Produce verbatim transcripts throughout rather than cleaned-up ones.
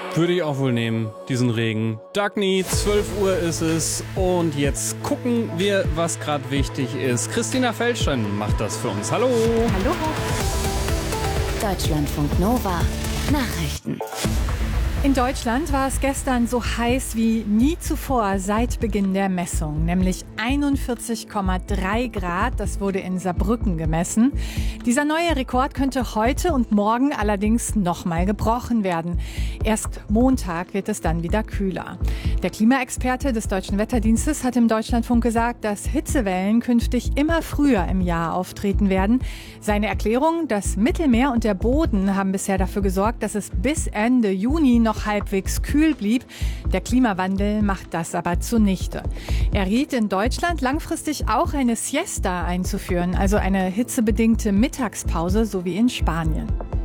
Würde ich auch wohl nehmen, diesen Regen. Dagny, zwölf Uhr ist es und jetzt gucken wir, was gerade wichtig ist. Christina Feldstein macht das für uns. Hallo. Hallo. Deutschlandfunk Nova. Nachrichten. In Deutschland war es gestern so heiß wie nie zuvor seit Beginn der Messung, nämlich einundvierzig Komma drei Grad. Das wurde in Saarbrücken gemessen. Dieser neue Rekord könnte heute und morgen allerdings nochmal gebrochen werden. Erst Montag wird es dann wieder kühler. Der Klimaexperte des Deutschen Wetterdienstes hat im Deutschlandfunk gesagt, dass Hitzewellen künftig immer früher im Jahr auftreten werden. Seine Erklärung: Das Mittelmeer und der Boden haben bisher dafür gesorgt, dass es bis Ende Juni noch noch halbwegs kühl blieb. Der Klimawandel macht das aber zunichte. Er riet in Deutschland langfristig auch eine Siesta einzuführen, also eine hitzebedingte Mittagspause, so wie in Spanien.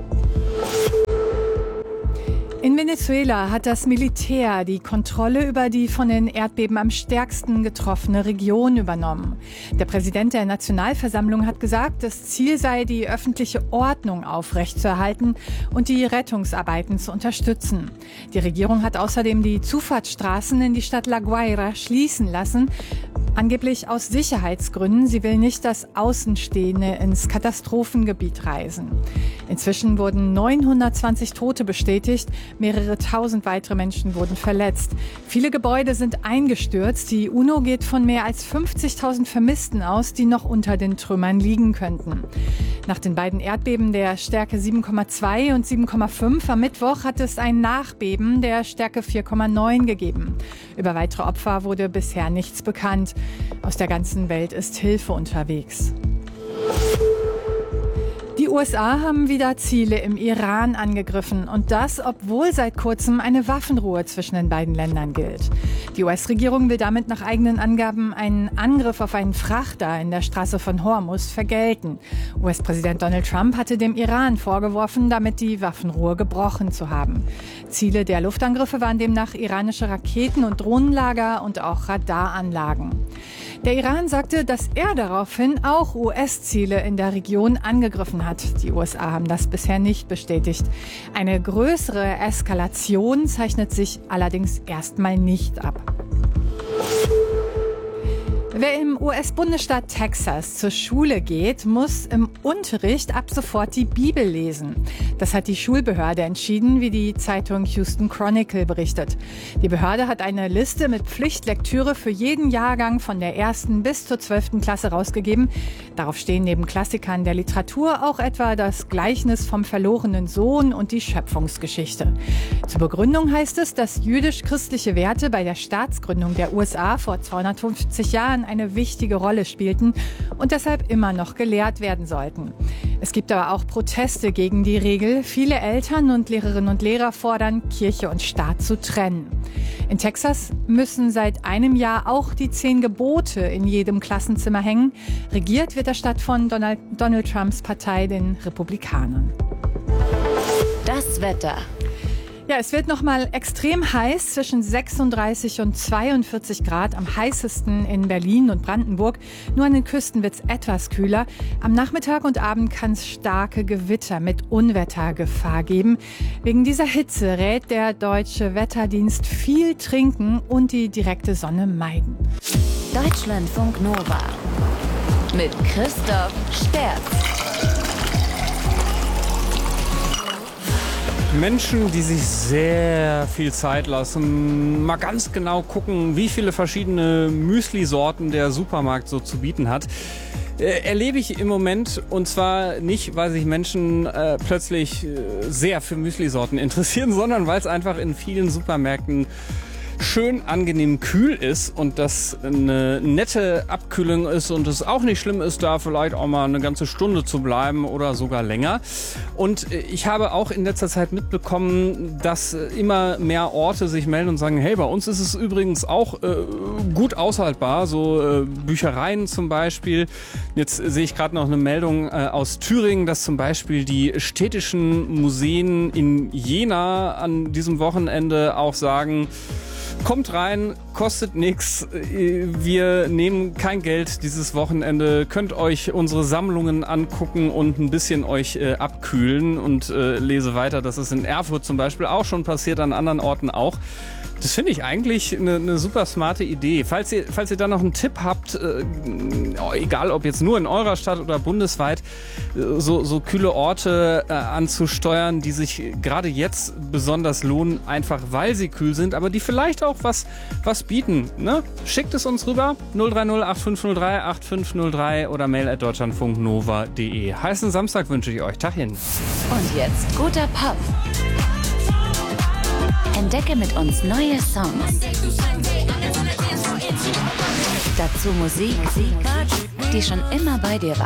In Venezuela hat das Militär die Kontrolle über die von den Erdbeben am stärksten getroffene Region übernommen. Der Präsident der Nationalversammlung hat gesagt, das Ziel sei, die öffentliche Ordnung aufrechtzuerhalten und die Rettungsarbeiten zu unterstützen. Die Regierung hat außerdem die Zufahrtsstraßen in die Stadt La Guaira schließen lassen, angeblich aus Sicherheitsgründen. Sie will nicht, dass Außenstehende ins Katastrophengebiet reisen. Inzwischen wurden neunhundertzwanzig Tote bestätigt. Mehrere tausend weitere Menschen wurden verletzt. Viele Gebäude sind eingestürzt. Die UNO geht von mehr als fünfzigtausend Vermissten aus, die noch unter den Trümmern liegen könnten. Nach den beiden Erdbeben der Stärke sieben Komma zwei und sieben Komma fünf am Mittwoch hat es ein Nachbeben der Stärke vier Komma neun gegeben. Über weitere Opfer wurde bisher nichts bekannt. Aus der ganzen Welt ist Hilfe unterwegs. Die U S A haben wieder Ziele im Iran angegriffen und das, obwohl seit kurzem eine Waffenruhe zwischen den beiden Ländern gilt. Die U S-Regierung will damit nach eigenen Angaben einen Angriff auf einen Frachter in der Straße von Hormuz vergelten. U S-Präsident Donald Trump hatte dem Iran vorgeworfen, damit die Waffenruhe gebrochen zu haben. Ziele der Luftangriffe waren demnach iranische Raketen- und Drohnenlager und auch Radaranlagen. Der Iran sagte, dass er daraufhin auch U S-Ziele in der Region angegriffen hat. Die U S A haben das bisher nicht bestätigt. Eine größere Eskalation zeichnet sich allerdings erstmal nicht ab. Wer im U S-Bundesstaat Texas zur Schule geht, muss im Unterricht ab sofort die Bibel lesen. Das hat die Schulbehörde entschieden, wie die Zeitung Houston Chronicle berichtet. Die Behörde hat eine Liste mit Pflichtlektüre für jeden Jahrgang von der ersten bis zur zwölften Klasse rausgegeben. Darauf stehen neben Klassikern der Literatur auch etwa das Gleichnis vom verlorenen Sohn und die Schöpfungsgeschichte. Zur Begründung heißt es, dass jüdisch-christliche Werte bei der Staatsgründung der U S A vor zweihundertfünfzig Jahren eine wichtige Rolle spielten und deshalb immer noch gelehrt werden sollten. Es gibt aber auch Proteste gegen die Regel. Viele Eltern und Lehrerinnen und Lehrer fordern, Kirche und Staat zu trennen. In Texas müssen seit einem Jahr auch die zehn Gebote in jedem Klassenzimmer hängen. Regiert wird der Staat von Donald, Donald Trumps Partei, den Republikanern. Das Wetter. Ja, es wird noch mal extrem heiß, zwischen sechsunddreißig und zweiundvierzig Grad, am heißesten in Berlin und Brandenburg. Nur an den Küsten wird es etwas kühler. Am Nachmittag und Abend kann es starke Gewitter mit Unwettergefahr geben. Wegen dieser Hitze rät der Deutsche Wetterdienst viel trinken und die direkte Sonne meiden. Deutschlandfunk Nova mit Christoph Sterz. Menschen, die sich sehr viel Zeit lassen, mal ganz genau gucken, wie viele verschiedene Müsli-Sorten der Supermarkt so zu bieten hat, äh, erlebe ich im Moment. Und zwar nicht, weil sich Menschen äh, plötzlich äh, sehr für Müsli-Sorten interessieren, sondern weil es einfach in vielen Supermärkten schön angenehm kühl ist und das eine nette Abkühlung ist und es auch nicht schlimm ist, da vielleicht auch mal eine ganze Stunde zu bleiben oder sogar länger. Und ich habe auch in letzter Zeit mitbekommen, dass immer mehr Orte sich melden und sagen, hey, bei uns ist es übrigens auch äh, gut aushaltbar, so äh, Büchereien zum Beispiel. Jetzt sehe ich gerade noch eine Meldung äh, aus Thüringen, dass zum Beispiel die städtischen Museen in Jena an diesem Wochenende auch sagen, Kommt rein, kostet nichts. Wir nehmen kein Geld dieses Wochenende. Könnt euch unsere Sammlungen angucken und ein bisschen euch äh, abkühlen. Und äh, lese weiter, dass es in Erfurt zum Beispiel auch schon passiert, an anderen Orten auch. Das finde ich eigentlich eine, eine super smarte Idee. Falls ihr, falls ihr da noch einen Tipp habt, äh, egal ob jetzt nur in eurer Stadt oder bundesweit, äh, so, so kühle Orte äh, anzusteuern, die sich gerade jetzt besonders lohnen, einfach weil sie kühl sind, aber die vielleicht auch was, was bieten. Ne? Schickt es uns rüber, null drei null acht fünf null drei acht fünf null drei oder mail at deutschlandfunknova punkt de. Heißen Samstag wünsche ich euch. Tachchen. Und jetzt guter Pop. Entdecke mit uns neue Songs. Dazu Musik, die schon immer bei dir war.